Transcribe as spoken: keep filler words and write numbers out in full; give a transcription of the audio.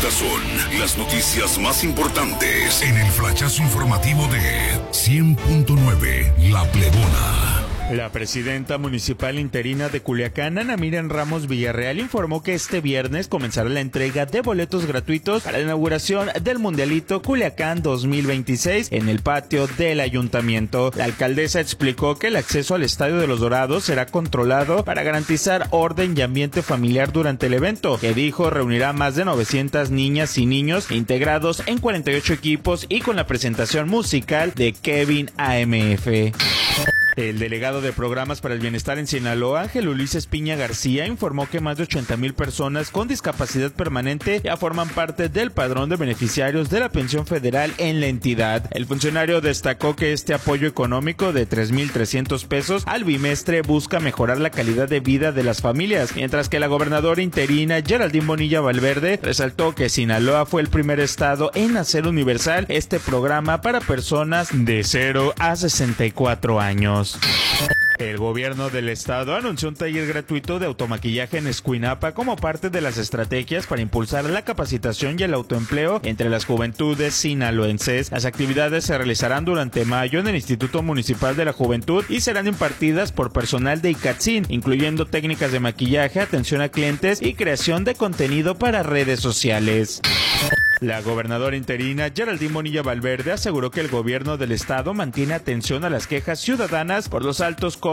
Estas son las noticias más importantes en el flachazo informativo de cien punto nueve La Plebona. La presidenta municipal interina de Culiacán, Ana Miriam Ramos Villarreal, informó que este viernes comenzará la entrega de boletos gratuitos para la inauguración del Mundialito Culiacán dos mil veintiséis en el patio del ayuntamiento. La alcaldesa explicó que el acceso al Estadio de los Dorados será controlado para garantizar orden y ambiente familiar durante el evento, que dijo reunirá más de novecientas niñas y niños integrados en cuarenta y ocho equipos y con la presentación musical de Kevin A M F. El delegado de Programas para el Bienestar en Sinaloa, Ángel Ulises Piña García, informó que más de ochenta mil personas con discapacidad permanente ya forman parte del padrón de beneficiarios de la pensión federal en la entidad. El funcionario destacó que este apoyo económico de tres mil trescientos pesos al bimestre busca mejorar la calidad de vida de las familias, mientras que la gobernadora interina Geraldine Bonilla Valverde resaltó que Sinaloa fue el primer estado en hacer universal este programa para personas de cero a sesenta y cuatro años. El gobierno del estado anunció un taller gratuito de automaquillaje en Escuinapa como parte de las estrategias para impulsar la capacitación y el autoempleo entre las juventudes sinaloenses. Las actividades se realizarán durante mayo en el Instituto Municipal de la Juventud y serán impartidas por personal de ICATSIN, incluyendo técnicas de maquillaje, atención a clientes y creación de contenido para redes sociales. La gobernadora interina Geraldine Bonilla Valverde aseguró que el gobierno del estado mantiene atención a las quejas ciudadanas por los altos costos